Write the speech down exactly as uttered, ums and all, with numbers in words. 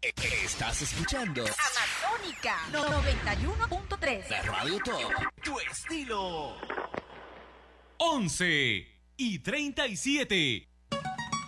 Estás escuchando Amazónica noventa y uno punto tres. la Radio Top. Tu estilo. once y treinta y siete.